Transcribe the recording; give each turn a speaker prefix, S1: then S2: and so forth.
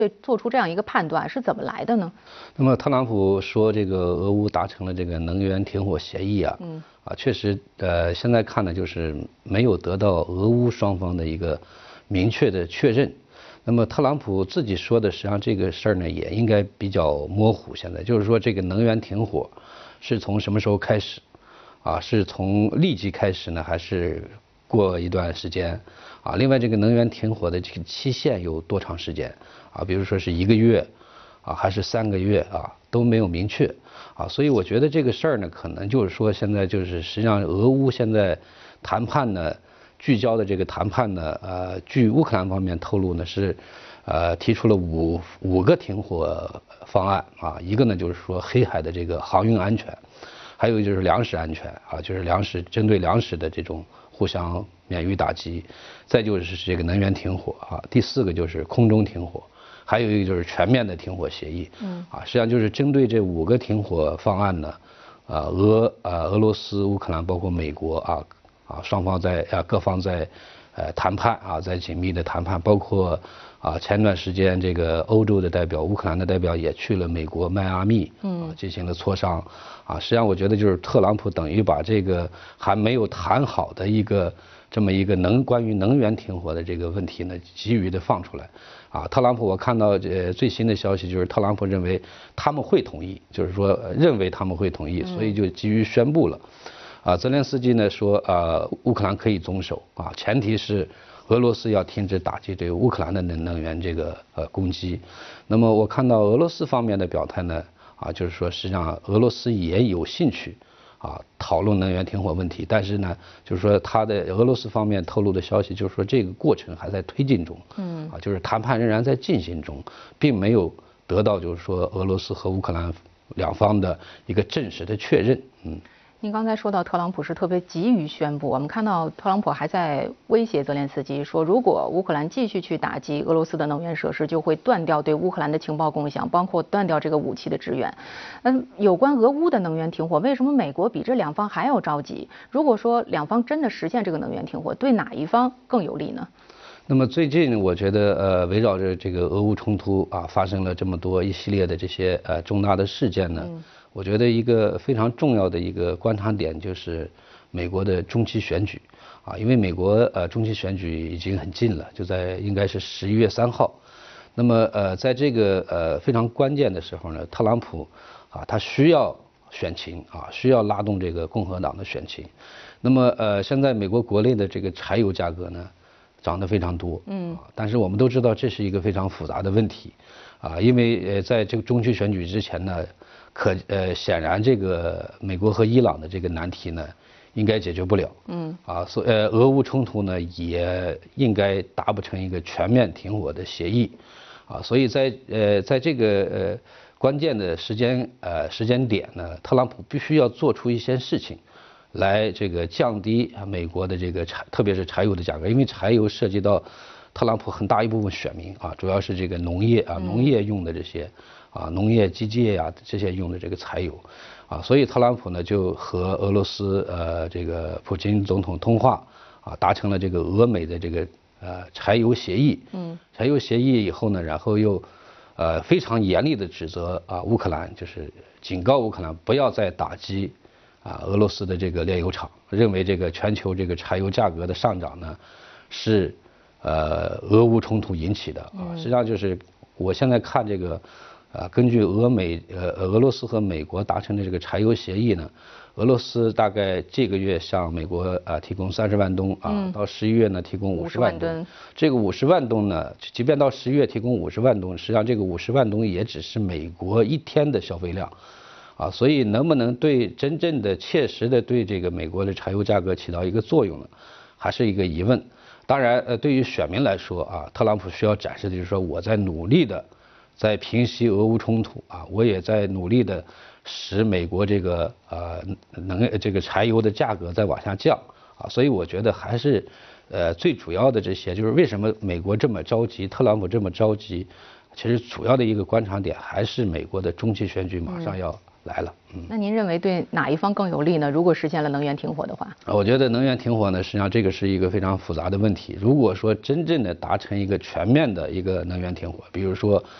S1: 做出这样一个判断，是怎么来的呢？
S2: 那么特朗普说这个俄乌达成了这个能源停火协议啊，确实现在看呢就是没有得到俄乌双方的一个明确的确认。那么特朗普自己说的，实际上这个事儿呢也应该比较模糊。现在就是说这个能源停火是从什么时候开始？是从立即开始呢，还是过一段时间？另外这个能源停火的这个期限有多长时间？比如说是1个月，还是3个月都没有明确。所以我觉得这个事儿呢，可能就是说现在就是实际上俄乌现在谈判呢，聚焦的这个谈判呢，据乌克兰方面透露呢是，提出了五个停火方案一个呢就是说黑海的这个航运安全，还有就是粮食安全就是针对粮食的这种互相免于打击，再就是这个能源停火第4个就是空中停火，还有一个就是全面的停火协议。实际上就是针对这5个停火方案呢，俄罗斯、乌克兰包括美国双方各方在谈判在紧密的谈判，包括前段时间这个欧洲的代表、乌克兰的代表也去了美国迈阿密进行了磋商实际上我觉得就是特朗普等于把这个还没有谈好的这么一个关于能源停火的这个问题呢，急于的放出来特朗普我看到最新的消息就是特朗普认为他们会同意，就是说认为他们会同意，所以就急于宣布了。泽连斯基呢说乌克兰可以松手前提是俄罗斯要停止打击对乌克兰的能源这个攻击。那么我看到俄罗斯方面的表态呢就是说实际上俄罗斯也有兴趣讨论能源停火问题，但是呢就是说俄罗斯方面透露的消息就是说这个过程还在推进中就是谈判仍然在进行中，并没有得到就是说俄罗斯和乌克兰两方的一个正式的确认。
S1: 您刚才说到特朗普是特别急于宣布，我们看到特朗普还在威胁泽连斯基说，如果乌克兰继续去打击俄罗斯的能源设施，就会断掉对乌克兰的情报共享，包括断掉这个武器的支援。有关俄乌的能源停火，为什么美国比这两方还要着急？如果说两方真的实现这个能源停火，对哪一方更有利呢？
S2: 那么最近我觉得围绕着这个俄乌冲突发生了这么多一系列的这些重大的事件呢。我觉得一个非常重要的一个观察点就是美国的中期选举因为美国中期选举已经很近了，就在应该是11月3号。那么在这个非常关键的时候呢，特朗普他需要选情需要拉动这个共和党的选情。那么现在美国国内的这个柴油价格呢涨得非常多但是我们都知道这是一个非常复杂的问题因为在这个中期选举之前呢。显然这个美国和伊朗的这个难题呢，应该解决不了。所以俄乌冲突呢，也应该达不成一个全面停火的协议。所以在这个关键的时间点呢，特朗普必须要做出一些事情，来这个降低美国的这个特别是柴油的价格，因为柴油涉及到特朗普很大一部分选民主要是这个农业用的这些。农业机械这些用的这个柴油所以特朗普呢就和俄罗斯这个普京总统通话达成了这个俄美的这个柴油协议。柴油协议以后呢，然后又非常严厉的指责乌克兰，就是警告乌克兰不要再打击俄罗斯的这个炼油厂，认为这个全球这个柴油价格的上涨呢是俄乌冲突引起的实际上就是我现在看这个。根据俄罗斯和美国达成的这个柴油协议呢，俄罗斯大概这个月向美国提供30万吨到11月呢提供50万吨。这个50万吨呢，即便到11月提供50万吨，实际上这个50万吨也只是美国1天的消费量所以能不能真正的切实的对这个美国的柴油价格起到一个作用呢，还是一个疑问。当然对于选民来说特朗普需要展示的就是说我在努力的。在平息俄乌冲突我也在努力的使美国这个这个柴油的价格再往下降所以我觉得还是最主要的这些就是为什么美国这么着急，特朗普这么着急，其实主要的一个观察点还是美国的中期选举马上要来了。
S1: 那您认为对哪一方更有利呢？如果实现了能源停火的话？
S2: 我觉得能源停火呢，实际上这个是一个非常复杂的问题。如果说真正的达成一个全面的一个能源停火，比如说